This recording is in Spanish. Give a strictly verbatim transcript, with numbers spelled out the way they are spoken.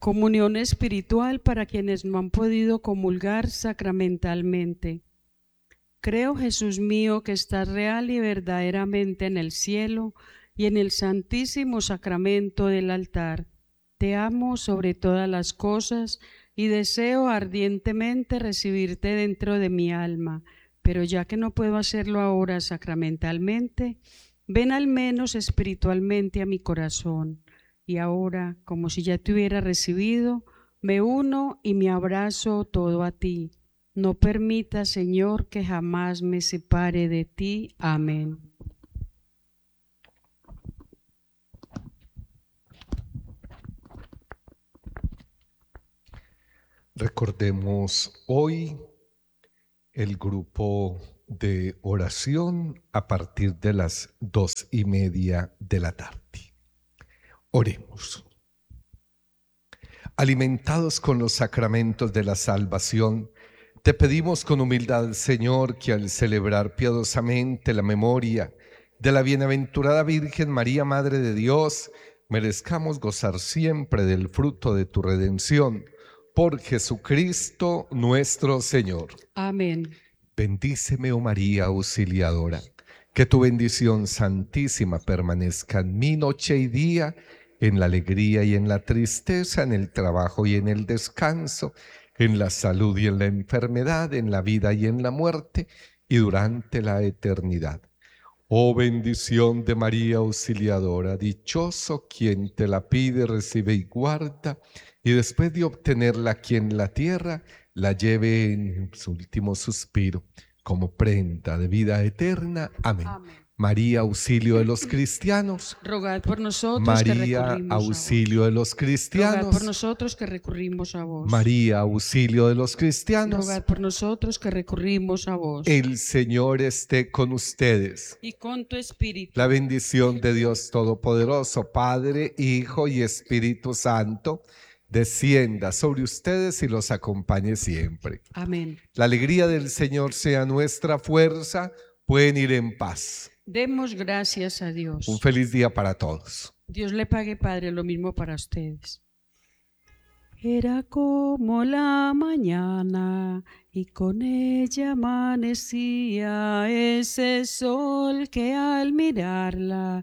Comunión espiritual para quienes no han podido comulgar sacramentalmente. Creo, Jesús mío, que estás real y verdaderamente en el cielo y en el santísimo sacramento del altar. Te amo sobre todas las cosas y deseo ardientemente recibirte dentro de mi alma, pero ya que no puedo hacerlo ahora sacramentalmente, ven al menos espiritualmente a mi corazón. Y ahora, como si ya te hubiera recibido, me uno y me abrazo todo a ti. No permita, Señor, que jamás me separe de ti. Amén. Recordemos hoy el grupo de oración a partir de las dos y media de la tarde. Oremos. Alimentados con los sacramentos de la salvación, te pedimos con humildad, Señor, que al celebrar piadosamente la memoria de la bienaventurada Virgen María, Madre de Dios, merezcamos gozar siempre del fruto de tu redención. Por Jesucristo nuestro Señor. Amén. Bendíceme, oh María Auxiliadora, que tu bendición santísima permanezca en mi noche y día, en la alegría y en la tristeza, en el trabajo y en el descanso, en la salud y en la enfermedad, en la vida y en la muerte, y durante la eternidad. Oh bendición de María Auxiliadora, dichoso quien te la pide, recibe y guarda, y después de obtenerla aquí en la tierra, la lleve en su último suspiro como prenda de vida eterna. Amén. Amén. María, auxilio de los cristianos. Rogad por nosotros María, que recurrimos auxilio a vos. de los cristianos. Rogad por nosotros que recurrimos a vos. María, auxilio de los cristianos. Rogad por nosotros que recurrimos a vos. El Señor esté con ustedes. Y con tu espíritu. La bendición de Dios Todopoderoso, Padre, Hijo y Espíritu Santo, descienda sobre ustedes y los acompañe siempre. Amén. La alegría del Señor sea nuestra fuerza. Pueden ir en paz. Demos gracias a Dios. Un feliz día para todos. Dios le pague, Padre, lo mismo para ustedes. Era como la mañana y con ella amanecía ese sol que al mirarla